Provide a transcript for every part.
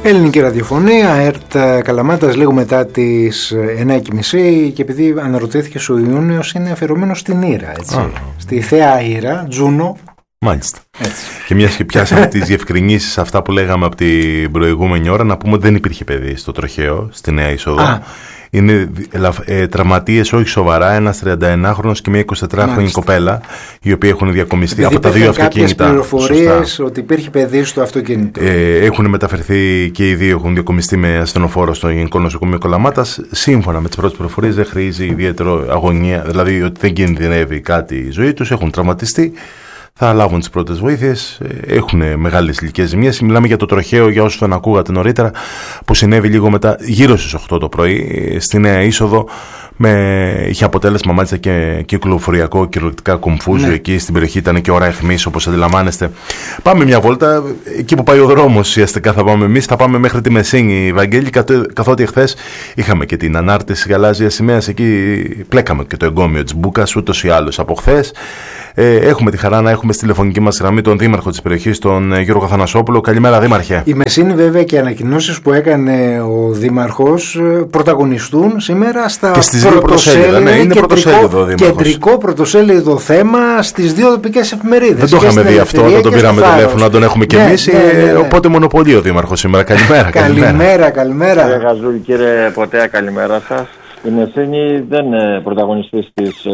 Ελληνική ραδιοφωνία, ΕΡΤ Καλαμάτας, λίγο μετά τις 9:30, και επειδή αναρωτήθηκες, ο Ιούνιος είναι αφιερωμένο στην Ήρα, έτσι. Στη Θέα Ήρα, Τζούνο. Μάλιστα. Έτσι. Και μιας και πιάσαμε τις διευκρινήσεις αυτά που λέγαμε από την προηγούμενη ώρα, να πούμε ότι δεν υπήρχε παιδί στο τροχαίο, στη Νέα Είσοδο. Είναι τραυματίες, όχι σοβαρά, ένας 31χρονος και μια 24χρονη κοπέλα, οι οποίοι έχουν διακομιστεί από τα δύο αυτοκίνητα. Κάποιες πληροφορίες ότι υπήρχε παιδί στο αυτοκίνητο. Έχουν μεταφερθεί και οι δύο, έχουν διακομιστεί με ασθενοφόρο στο Γενικό Νοσοκομείο Καλαμάτας. Σύμφωνα με τις πρώτες πληροφορίες, δεν χρήζει ιδιαίτερο αγωνία, δηλαδή ότι δεν κινδυνεύει κάτι η ζωή τους. Έχουν τραυματιστεί. Θα λάβουν τις πρώτες βοήθειες, έχουν μεγάλες ηλικίες ζημίες. Μιλάμε για το τροχαίο, για όσους τον ακούγατε νωρίτερα, που συνέβη λίγο μετά, γύρω στις 8 το πρωί, στη Νέα Είσοδο. Είχε αποτέλεσμα μάλιστα και κυκλοφοριακό κυριολεκτικά κομφούζιο. Εκεί στην περιοχή ήταν και ώρα αιχμής, όπως αντιλαμβάνεστε. Πάμε μια βόλτα, εκεί που πάει ο δρόμος ουσιαστικά θα πάμε εμείς. Θα πάμε μέχρι τη Μεσίνη, Βαγγέλη, καθότι εχθές είχαμε και την ανάρτηση γαλάζιας σημαίας. Εκεί πλέκαμε και το εγκόμιο της Μπούκας, ούτως ή άλλως από χθες. Έχουμε τη χαρά να έχουμε στη τηλεφωνική μας γραμμή τον δήμαρχο της περιοχής, τον Γιώργο Θανασόπουλο. Καλημέρα, δήμαρχε. Η Μεσίνη, βέβαια, και οι ανακοινώσεις που έκανε ο δήμαρχος πρωταγωνιστούν σήμερα στα πρωτοσέλιδα. Ναι, είναι κεντρικό πρωτοσέλιδο θέμα στις δύο τοπικές εφημερίδες. Δεν το είχαμε δει αυτό όταν τον πήραμε τηλέφωνο, να τον έχουμε κι εμείς. Οπότε μονοπολεί ο δήμαρχος σήμερα. Καλημέρα. Καλημέρα. Κύριε Γαζούλη, κύριε Ποτέα, καλημέρα σας. Η Μεσίνη δεν είναι πρωταγωνιστής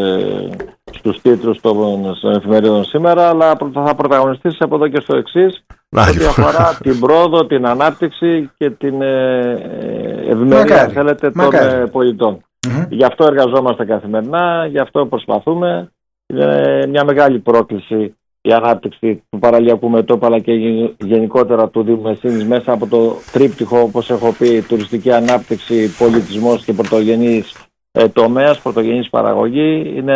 στους τίτλους των εφημερίδων σήμερα, αλλά θα πρωταγωνιστήσει από εδώ και στο εξής, ό,τι αφορά την πρόοδο, την ανάπτυξη και την ευημερία, θέλετε, των πολιτών. Γι' αυτό εργαζόμαστε καθημερινά, γι' αυτό προσπαθούμε. Είναι μια μεγάλη πρόκληση η ανάπτυξη του παραλιακού μετώπου, αλλά και γενικότερα του Δήμου Μεσίνης, μέσα από το τρίπτυχο, όπως έχω πει, τουριστική ανάπτυξη, πολιτισμός και πρωτογενής τομέας, πρωτογενής παραγωγή. Είναι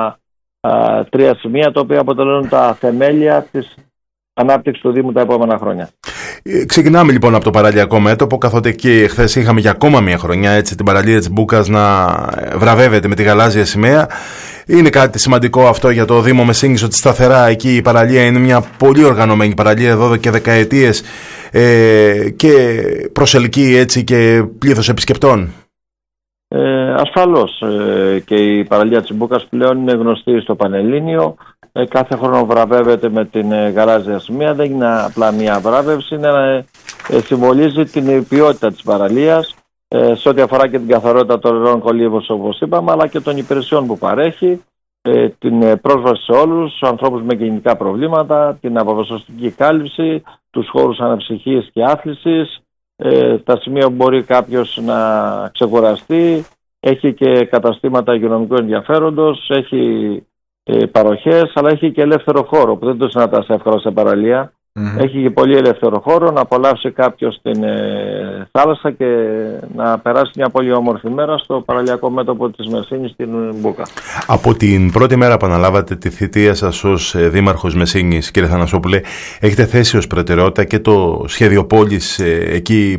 τρία σημεία τα οποία αποτελούν τα θεμέλια της ανάπτυξης του Δήμου τα επόμενα χρόνια. Ξεκινάμε λοιπόν από το παραλιακό μέτωπο, καθότι και χθες είχαμε για ακόμα μια χρονιά, έτσι, την παραλία της Μπούκας να βραβεύεται με τη γαλάζια σημαία. Είναι κάτι σημαντικό αυτό για το Δήμο Μεσίνης, ότι σταθερά εκεί η παραλία είναι μια πολύ οργανωμένη παραλία εδώ και δεκαετίες και προσελκύει, έτσι, και πλήθος επισκεπτών. Ασφαλώς, και η παραλία της Μπούκας πλέον είναι γνωστή στο Πανελλήνιο. Κάθε χρόνο βραβεύεται με την γαλάζια σημαία. Δεν είναι απλά μια βράβευση, συμβολίζει την ποιότητα της παραλίας σε ό,τι αφορά και την καθαρότητα των νερών κολύβους, όπως είπαμε, αλλά και των υπηρεσιών που παρέχει, την πρόσβαση σε όλους τους ανθρώπους με κινητικά προβλήματα, την αποδοσωστική κάλυψη, τους χώρους αναψυχής και άθλησης, τα σημεία που μπορεί κάποιος να ξεκουραστεί. Έχει και καταστήματα υγειονομικού ενδιαφέροντος, έχει παροχές, αλλά έχει και ελεύθερο χώρο που δεν το συναντάς εύκολα σε παραλία. Έχει και πολύ ελεύθερο χώρο να απολαύσει κάποιος την θάλασσα και να περάσει μια πολύ όμορφη μέρα στο παραλιακό μέτωπο της Μεσίνης, στην Μπούκα. Από την πρώτη μέρα που αναλάβατε τη θητεία σας ως δήμαρχος Μεσίνης, κύριε Θανασόπουλε, έχετε θέσει ως προτεραιότητα και το σχέδιο πόλης εκεί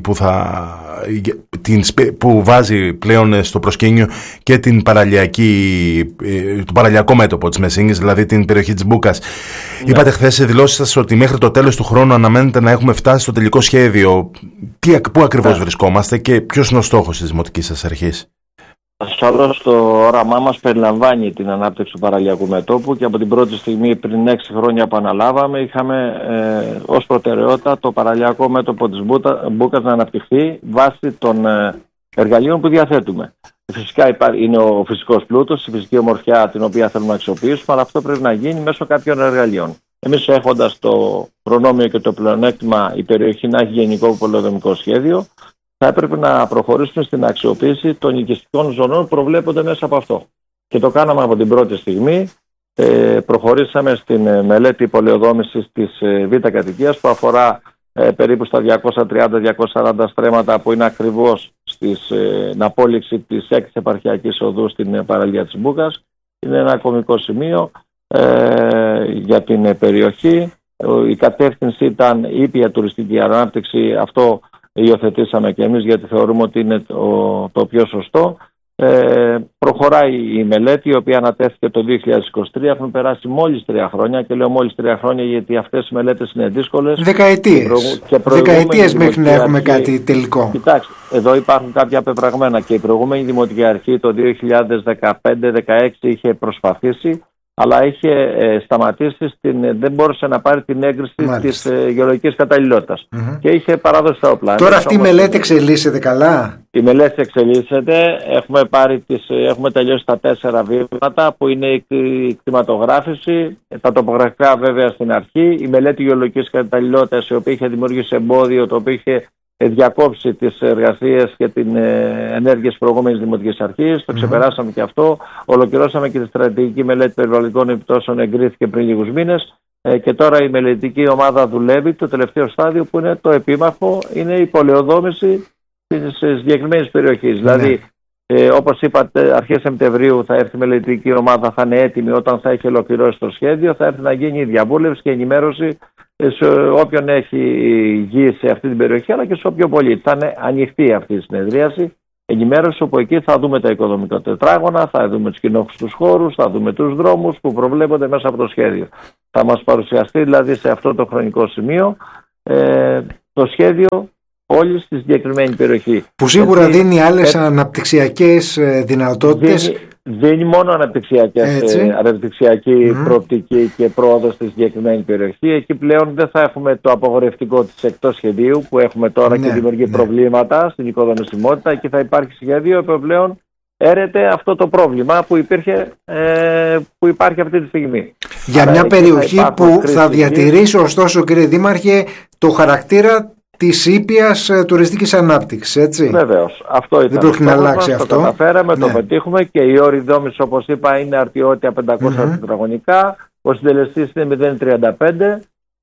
που βάζει πλέον στο προσκήνιο και το παραλιακό μέτωπο της Μεσίνης, δηλαδή την περιοχή της Μπούκας. Ναι. Είπατε χθες σε δηλώσεις σας ότι μέχρι το τέλος του χρόνου αναμένετε να έχουμε φτάσει στο τελικό σχέδιο. Πού ακριβώς βρισκόμαστε και ποιος είναι ο στόχος της δημοτικής σας αρχής? Ασφαλώς το όραμά μας περιλαμβάνει την ανάπτυξη του παραλιακού μετώπου και από την πρώτη στιγμή, πριν 6 χρόνια που αναλάβαμε, είχαμε ως προτεραιότητα το παραλιακό μέτωπο της Μπούκας να αναπτυχθεί βάσει των εργαλείων που διαθέτουμε. Φυσικά είναι ο φυσικός πλούτος, η φυσική ομορφιά την οποία θέλουμε να αξιοποιήσουμε, αλλά αυτό πρέπει να γίνει μέσω κάποιων εργαλείων. Εμείς, έχοντας το προνόμιο και το πλεονέκτημα η περιοχή να έχει γενικό πολεοδομικό σχέδιο, θα έπρεπε να προχωρήσουμε στην αξιοποίηση των οικιστικών ζωνών που προβλέπονται μέσα από αυτό. Και το κάναμε από την πρώτη στιγμή. Προχωρήσαμε στην μελέτη πολεοδόμησης της Β' κατοικίας που αφορά περίπου στα 230-240 στρέμματα που είναι ακριβώς στην απόλυξη της 6ης επαρχιακής οδού στην παραλία της Μπούκας. Είναι ένα κομβικό σημείο για την περιοχή. Η κατεύθυνση ήταν ήπια τουριστική ανάπτυξη. Αυτό υιοθετήσαμε και εμείς, γιατί θεωρούμε ότι είναι το πιο σωστό. Προχωράει η μελέτη, η οποία ανατέθηκε το 2023. Έχουν περάσει μόλις 3 χρόνια, και λέω μόλις 3 χρόνια γιατί αυτές οι μελέτες είναι δύσκολες. Δεκαετίες μέχρι να έχουμε κάτι τελικό. Κοιτάξτε, εδώ υπάρχουν κάποια πεπραγμένα, και η προηγούμενη Δημοτική Αρχή το 2015-2016 είχε προσπαθήσει, αλλά είχε σταματήσει, δεν μπόρεσε να πάρει την έγκριση της γεωλογικής καταλληλότητας. Και είχε παράδοση στα όπλα. Τώρα αυτή η μελέτη εξελίσσεται καλά. Η μελέτη εξελίσσεται. Έχουμε τελειώσει τα 4 βήματα, που είναι η κτηματογράφηση, τα τοπογραφικά βέβαια στην αρχή, η μελέτη γεωλογικής καταλληλότητας, η οποία είχε δημιουργήσει εμπόδιο, το οποίο είχε διακόψει τις εργασίες και την ενέργεια της προηγούμενης Δημοτικής Αρχής. Το ξεπεράσαμε και αυτό. Ολοκληρώσαμε και τη στρατηγική μελέτη περιβαλλοντικών επιπτώσεων, εγκρίθηκε πριν λίγους μήνες. Και τώρα η μελετική ομάδα δουλεύει. Το τελευταίο στάδιο, που είναι το επίμαχο, είναι η πολεοδόμηση της συγκεκριμένης περιοχής. Δηλαδή, όπως είπατε, αρχές Σεπτεμβρίου θα έρθει η μελετική ομάδα, θα είναι έτοιμη όταν θα έχει ολοκληρώσει το σχέδιο. Θα έρθει να γίνει η διαβούλευση και ενημέρωση σε όποιον έχει γη σε αυτή την περιοχή, αλλά και σε όποιον πολίτη. Θα είναι ανοιχτή αυτή η συνεδρίαση, ενημέρωση, όπου εκεί θα δούμε τα οικοδομικά τετράγωνα, θα δούμε τους κοινόχρηστους χώρους, θα δούμε τους δρόμους που προβλέπονται μέσα από το σχέδιο. Θα μας παρουσιαστεί δηλαδή σε αυτό το χρονικό σημείο το σχέδιο όλης της συγκεκριμένη περιοχή. Που σίγουρα δίνει άλλες αναπτυξιακές δυνατότητες. Δίνει μόνο αναπτυξιακή προοπτική και πρόοδο στη συγκεκριμένη περιοχή. Εκεί πλέον δεν θα έχουμε το απογορευτικό της εκτός σχεδίου που έχουμε τώρα και δημιουργεί προβλήματα στην οικοδομησιμότητα. Εκεί θα υπάρχει σχέδιο που πλέον έρεται αυτό το πρόβλημα που υπάρχει αυτή τη στιγμή. Για μια περιοχή που θα διατηρήσει, ωστόσο, κύριε Δήμαρχε, το χαρακτήρα της ήπιας τουριστικής ανάπτυξης, έτσι. Βεβαίως. Αυτό ήταν. Δεν πρόκειται να αλλάξει αυτό. Το καταφέραμε, το πετύχουμε, και η όρη δόμηση, όπως είπα, είναι αρτιότια 500 τετραγωνικά. Ο συντελεστής είναι 0,35.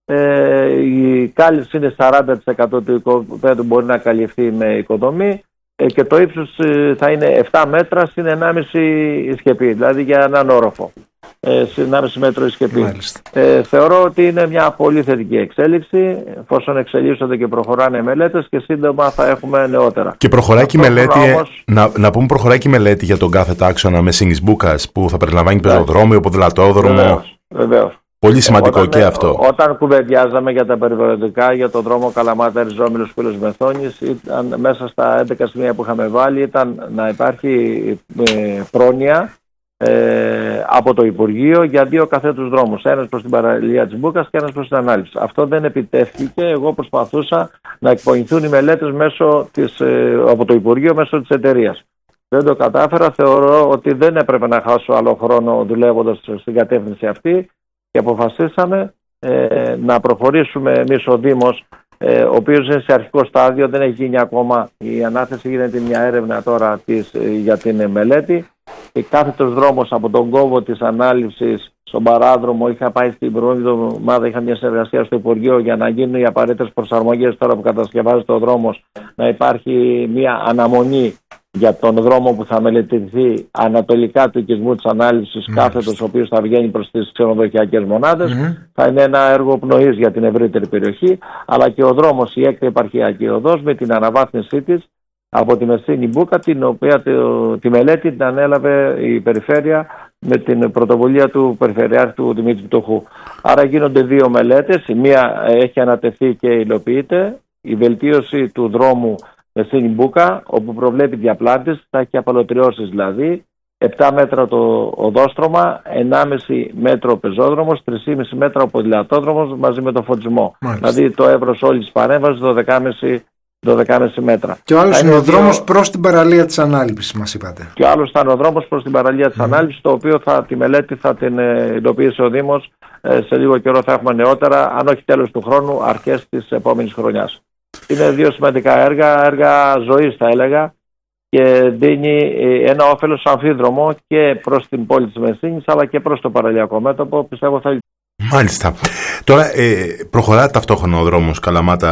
Η κάλυψη είναι 40% του οικοπαίδου, μπορεί να καλυφθεί με οικοδομή. Και το ύψος θα είναι 7 μέτρα συν 1,5 σκεπή, δηλαδή για έναν όροφο. Σε 1,5 μέτρο η σκεπή. Θεωρώ ότι είναι μια πολύ θετική εξέλιξη, εφόσον εξελίσσονται και προχωράνε μελέτες, και σύντομα θα έχουμε νεότερα. Και προχωράει και η μελέτη, να πούμε, προχωράει και η μελέτη για τον κάθε άξονα Μεσίνης Μπούκας, που θα περιλαμβάνει πεζοδρόμιο, ποδηλατόδρομο. Βεβαίως. Πολύ σημαντικό και αυτό. Όταν κουβεντιάζαμε για τα περιβαλλοντικά, για τον δρόμο Καλαμάτα Ριζόμυλος Πύλος Μεθόνης, ήταν μέσα στα 11 σημεία που είχαμε βάλει, ήταν να υπάρχει πρόνοια από το Υπουργείο για 2 καθέτους δρόμους. Ένας προς την παραλία της Μπούκας και ένας προς την ανάληψη. Αυτό δεν επιτεύχθηκε. Εγώ προσπαθούσα να εκπονηθούν οι μελέτες από το Υπουργείο μέσω της εταιρείας. Δεν το κατάφερα. Θεωρώ ότι δεν έπρεπε να χάσω άλλο χρόνο δουλεύοντας στην κατεύθυνση αυτή, και αποφασίσαμε να προχωρήσουμε εμείς ο Δήμος, ο οποίος είναι σε αρχικό στάδιο, δεν έχει γίνει ακόμα η ανάθεση, γίνεται μια έρευνα τώρα για την μελέτη. Και κάθετος δρόμος από τον κόβο της ανάληψης στον παράδρομο, είχα πάει στην προηγούμενη εβδομάδα, είχα μια συνεργασία στο Υπουργείο για να γίνουν οι απαραίτητες προσαρμογές τώρα που κατασκευάζεται ο δρόμος, να υπάρχει μια αναμονή για τον δρόμο που θα μελετηθεί ανατολικά του οικισμού της ανάληψης, κάθετος ο οποίος θα βγαίνει προς τις ξενοδοχειακές μονάδες. Θα είναι ένα έργο πνοής για την ευρύτερη περιοχή, αλλά και ο δρόμος, η έκτη επαρχιακή οδός, με την αναβάθμισή της από τη Μεσίνη Μπούκα, την οποία τη μελέτη την ανέλαβε η Περιφέρεια με την πρωτοβουλία του Περιφερειάρχη του Δημήτρη Πτωχού. Άρα γίνονται 2 μελέτες. Η μία έχει ανατεθεί και υλοποιείται, η βελτίωση του δρόμου Μεσίνη Μπούκα, όπου προβλέπει διαπλάτηση, θα έχει απαλωτριώσεις, δηλαδή 7 μέτρα το οδόστρωμα, 1,5 μέτρο ο πεζόδρομος, 3,5 μέτρα ο ποδηλατόδρομος μαζί με το φωτισμό. Δηλαδή το εύρος όλης της παρέμβασης 12,5 μέτρα. Και ο άλλος είναι ο δρόμος προς την παραλία της ανάληψης, μας είπατε. Και ο άλλος θα είναι ο δρόμος προς την παραλία της ανάληψης, το οποίο τη μελέτη θα την υλοποιήσει ο Δήμος. Σε λίγο καιρό θα έχουμε νεότερα, αν όχι τέλος του χρόνου, αρχές της επόμενης χρονιάς. Είναι 2 σημαντικά έργα ζωής, θα έλεγα, και δίνει ένα όφελος αμφίδρομο και προς την πόλη της Μεσίνης, αλλά και προς το παραλιακό μέτωπο. Πιστεύω θα. Μάλιστα. Τώρα προχωρά ταυτόχρονα ο δρόμος Καλαμάτα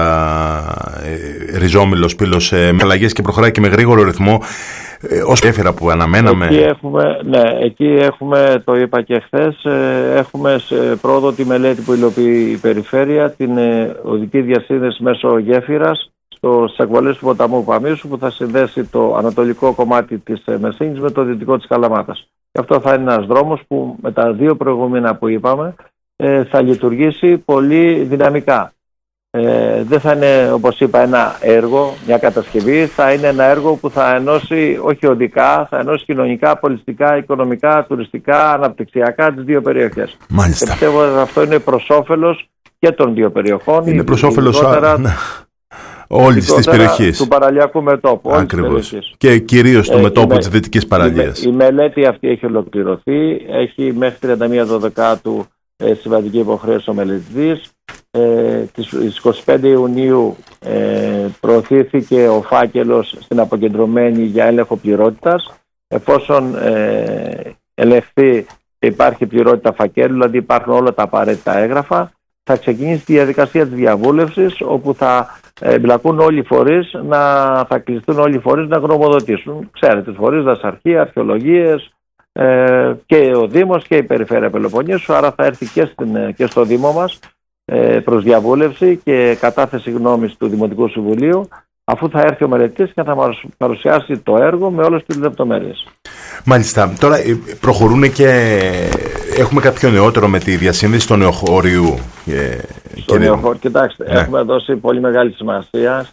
Ριζόμυλος Πύλος με αλλαγές, και προχωράει και με γρήγορο ρυθμό, ως γέφυρα που αναμέναμε. Εκεί έχουμε, το είπα και χθες, έχουμε σε πρόοδο τη μελέτη που υλοποιεί η Περιφέρεια, την οδική διασύνδεση μέσω γέφυρας στις εκβολές του ποταμού Παμίσου, που θα συνδέσει το ανατολικό κομμάτι της Μεσίνης με το δυτικό της Καλαμάτας. Και αυτό θα είναι ένας δρόμος που με τα δύο προηγούμενα που είπαμε θα λειτουργήσει πολύ δυναμικά. Δεν θα είναι, όπως είπα, ένα έργο, μια κατασκευή, θα είναι ένα έργο που θα ενώσει όχι οδικά, θα ενώσει κοινωνικά, πολιτιστικά, οικονομικά, τουριστικά, αναπτυξιακά τις δύο περιοχές. Μάλιστα. Και πιστεύω ότι αυτό είναι προς όφελος και των δύο περιοχών. Είναι προς όφελος όλης της περιοχής. Του παραλιακού μετώπου. Ακριβώς. Και κυρίως του μετώπου της Δυτικής Παραλίας. Η μελέτη αυτή έχει ολοκληρωθεί. Έχει μέχρι 31 Δεκάτου συμβατική υποχρέωση ο μελετητής. Στις 25 Ιουνίου προωθήθηκε ο φάκελος στην αποκεντρωμένη για έλεγχο πληρότητας. Εφόσον ελεγχθεί και υπάρχει πληρότητα φακέλου, δηλαδή υπάρχουν όλα τα απαραίτητα έγγραφα, θα ξεκινήσει τη διαδικασία της διαβούλευσης, όπου θα εμπλακούν όλοι οι φορείς, θα κλειστούν όλοι οι φορείς να γνωμοδοτήσουν. Ξέρετε, φορείς, δασαρχεία, αρχαιολογίες, και ο Δήμος και η Περιφέρεια Πελοποννήσου, άρα θα έρθει και στο Δήμο μας προς διαβούλευση και κατάθεση γνώμης του Δημοτικού Συμβουλίου, αφού θα έρθει ο μελετητής και θα μας παρουσιάσει το έργο με όλες τις λεπτομέρειες. Μάλιστα. Τώρα προχωρούν και έχουμε κάποιο νεότερο με τη διασύνδεση του νεοχωριού. Στο νεοχώριο, κοιτάξτε, έχουμε δώσει πολύ μεγάλη σημασία